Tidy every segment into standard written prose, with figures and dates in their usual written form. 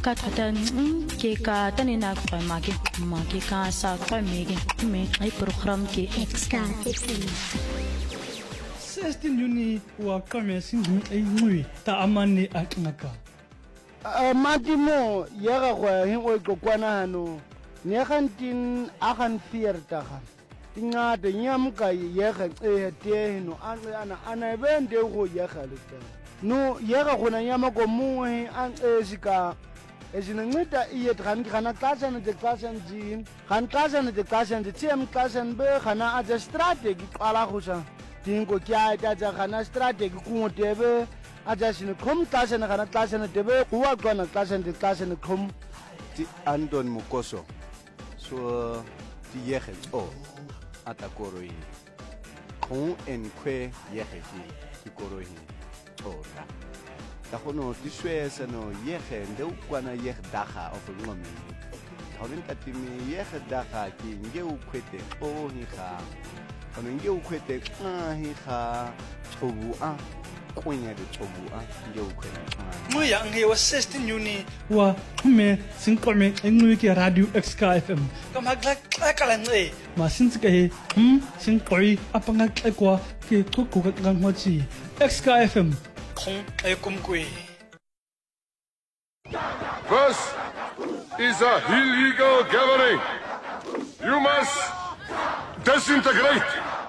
Katatan ke ka tanina magi ka sa megi me ay program ke extra 16 Juni wa kame sin ay ngui ta amani aknaka matimo yega go hingo kokwana hano ne gantin agan fierta ga tingade nyamka yega te no ana bende go yega leta no yega gona nyama go muwe an esika ezinceda iye khana xaxa ne xaxa nji khan xaxa ne xaxa nji tiem xaxa be khana aja strategy qala khusa dingo kya ta khana strategy ku tebe aja sine khom xaxa ne khana xaxa ne tebe kuwa qana xaxa ne khom ti Anton Mukoso so ti yege o atakoroi khon en kwe yege ti koroi ora tahono diswesa no yege ndeu kwana yege daga of ngomi horin katimi yege daga ki ngeu kwete o hi kha kono ngeu kwete hi kha chobu a kwenya de chobu a ngeu kwete mo ya nge wa 16 Juni wa me sin kome ngui ke radio XK FM kama kala nge ma sin ke he sin koi apanga kwa ke ko ka ngwachi XK FM This is a illegal gathering. You must disintegrate.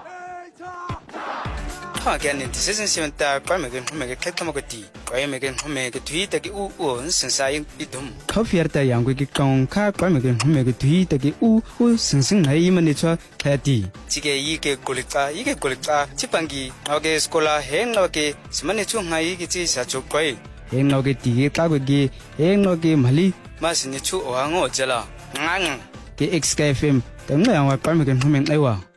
Again, this isn't even that Parmegan who make a Katamagati, Parmegan who make a tweet at the since I idum. Coffee at the young wicked car Parmegan who make a tweet at the since I even it's a petty. Tige Yike Golita, Chipangi, Oge Scola, Henoke, Smanitu Haigiti, such a quay. Henoke Tige Kawagi, Henoke Mali, Masinichu or Ango Jella. The XKFM, the Parmegan who make Ewa.